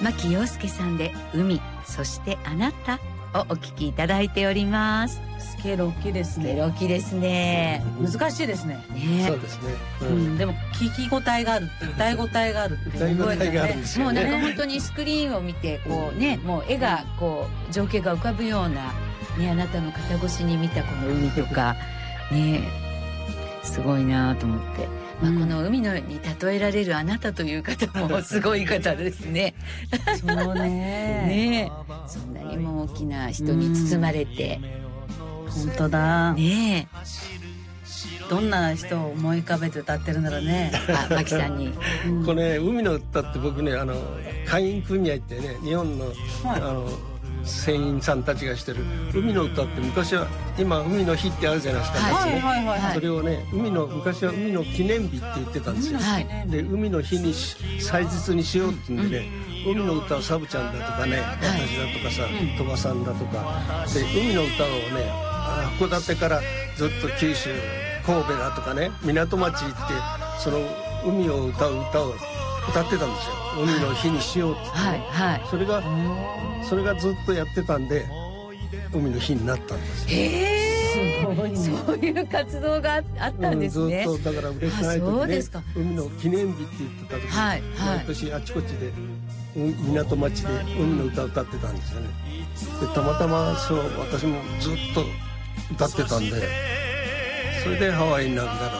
牧陽介さんで海、そしてあなたをお聞きいただいております。 スケール大きいですね。 スケール大きいですね。 難しいですね。 ね、 そうですね、 でも聞き応えがあるっていう、歌い応えがあるっていう、 歌い応えがあるんですよね。 もうなんか本当にスクリーンを見てこうね、もう絵がこう情景が浮かぶようなね、あなたの肩越しに見たこの海とかね、すごいなと思って、この海のに例えられるあなたという方もすごい方ですね。 そうね。 ね、そんなにも大きな人に包まれて、 本当だね。 どんな人を思い浮かべて歌ってるんだろうね。 牧さんに、 これ海の歌って僕ね、海員組合ってね、日本の、船員さんたちがしてる海の歌って、昔は今海の日ってあるじゃないですか、それをね、昔は海の記念日って言ってたんですよ、で海の日に祭日にしようって言うんでね、海の歌をサブちゃんだとかね、私だとかさ、鳥羽さんだとかで、海の歌をね、函館からずっと九州神戸だとかね、港町行ってその海を歌う歌を歌ってたんですよ。海の日にしようって、それがずっとやってたんで海の日になったんですよ。 すごい、ね、そういう活動があったんですね、 ずっとだから売れてない時ね、海の記念日って言ってた時に、毎年あちこちで港町で海の歌を歌ってたんですよね。でたまたま私もずっと歌ってたんで、それでハワイになるんだろ